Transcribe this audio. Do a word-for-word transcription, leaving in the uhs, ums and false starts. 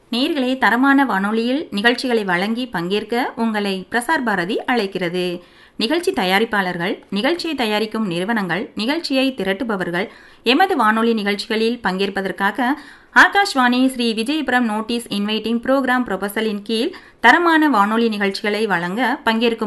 நேயர்களே, தரமான வானொலியில் நிகழ்ச்சிகளை வழங்கி பங்கேற்க உங்களை பிரசார் பாரதி அழைக்கிறது. நிகழ்ச்சி தயாரிப்பாளர்கள், நிகழ்ச்சியை தயாரிக்கும் நிறுவனங்கள், நிகழ்ச்சியை திரட்டுபவர்கள் எமது வானொலி நிகழ்ச்சிகளில் பங்கேற்பதற்காக Akashvani Sri Vijayapuram notice inviting program ப்ரொபோசலின் கீழ் தரமான வானொலி நிகழ்ச்சிகளை வழங்க பங்கேற்கும்